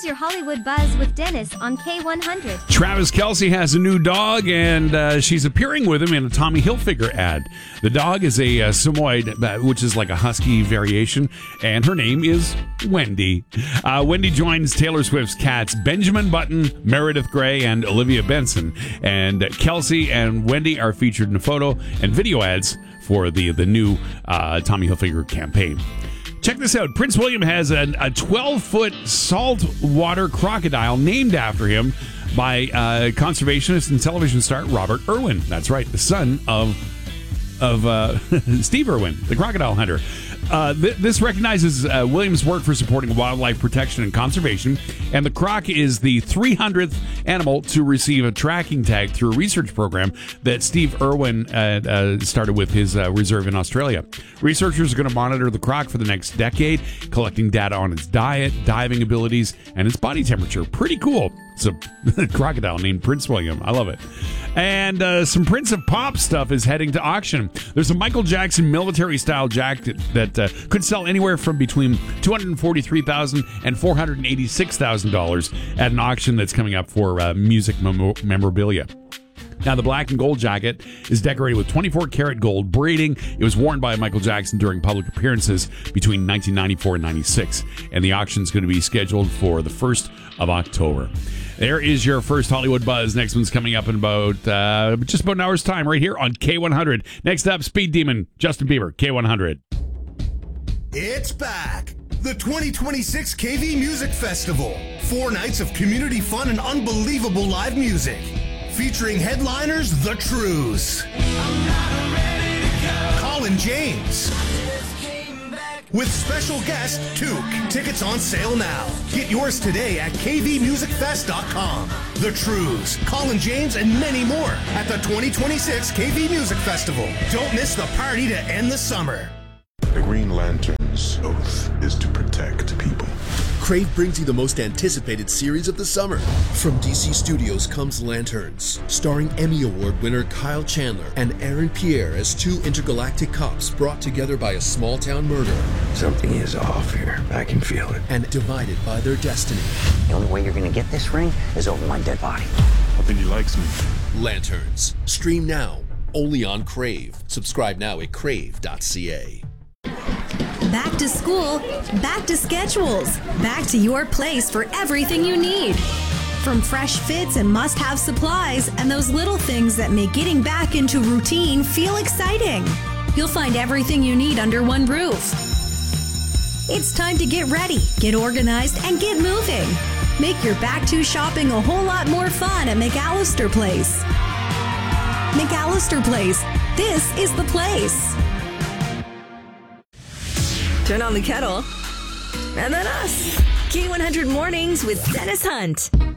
Here's your Hollywood Buzz with Dennis on K100. Travis Kelce has a new dog, and she's appearing with him in a Tommy Hilfiger ad. The dog is a Samoyed, which is like a husky variation, and her name is Wendy. Wendy joins Taylor Swift's cats Benjamin Button, Meredith Grey, and Olivia Benson. And Kelce and Wendy are featured in photo and video ads for the new Tommy Hilfiger campaign. Check this out. Prince William has a 12-foot saltwater crocodile named after him by conservationist and television star Robert Irwin. That's right, the son of Steve Irwin, the crocodile hunter. This recognizes Williams' work for supporting wildlife protection and conservation, and the croc is the 300th animal to receive a tracking tag through a research program that Steve Irwin started with his reserve in Australia. Researchers are going to monitor the croc for the next decade, collecting data on its diet, diving abilities, and its body temperature. Pretty cool. It's a crocodile named Prince William. I love it. And some Prince of Pop stuff is heading to auction. There's a Michael Jackson military-style jacket that could sell anywhere from between $243,000 and $486,000 at an auction that's coming up for music memorabilia. Now, the black and gold jacket is decorated with 24-karat gold braiding. It was worn by Michael Jackson during public appearances between 1994 and 96, and the auction is going to be scheduled for the 1st of October. There is your first Hollywood Buzz. Next one's coming up in about just about an hour's time right here on K100. Next up, Speed Demon, Justin Bieber, K100. It's back. The 2026 KV Music Festival. 4 nights of community fun and unbelievable live music. Featuring headliners The Trues, Colin James, with special guest Took. Tickets on sale now. Get yours today at kvmusicfest.com. The Trues, Colin James, and many more at the 2026 KV Music Festival. Don't miss the party to end the summer. The Green Lantern's oath is to protect people. Crave brings you the most anticipated series of the summer. From DC Studios comes Lanterns, starring Emmy Award winner Kyle Chandler and Aaron Pierre as 2 intergalactic cops brought together by a small-town murder. Something is off here. I can feel it. And divided by their destiny. The only way you're going to get this ring is over my dead body. I think he likes me. Lanterns. Stream now, only on Crave. Subscribe now at crave.ca. Back to school, back to schedules, back to your place for everything you need. From fresh fits and must-have supplies and those little things that make getting back into routine feel exciting. You'll find everything you need under one roof. It's time to get ready, get organized, and get moving. Make your back-to shopping a whole lot more fun at McAllister Place. McAllister Place. This is the place. Turn on the kettle, and then us. K100 Mornings with Dennis Hunt.